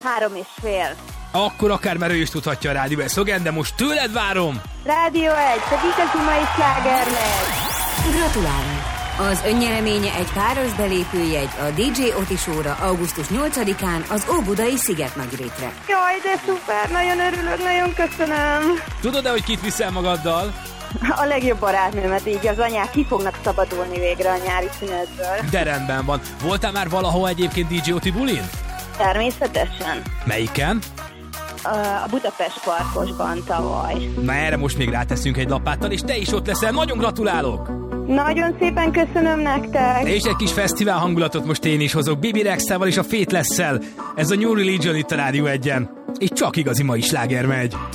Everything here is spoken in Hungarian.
3,5. Akkor akár merő is tudhatja a rádió szlogen, de most tőled várom! Rádió 1, az igazi mai slágernek! Gratulálunk! Az önnyereménye egy páros belépőjegy a DJ Oti Show-ra augusztus 8-án az Óbudai Szigetnagyrétre. Jaj, de szuper, nagyon örülök, nagyon köszönöm. Tudod-e, hogy kit viszel magaddal? A legjobb barátnőmet, így az anyák ki fognak szabadulni végre a nyári szünetből. De rendben van. Voltál már valahol egyébként DJ Oti bulin? Természetesen. Melyiken? A Budapest Parkosban tavaly. Na erre most még ráteszünk egy lapáttal, és te is ott leszel. Nagyon gratulálok! Nagyon szépen köszönöm nektek! És egy kis fesztivál hangulatot most én is hozok. Bibi Rexával és a Faithless-szel. Ez a New Religion itt a Rádió 1-en. És csak igazi mai sláger megy.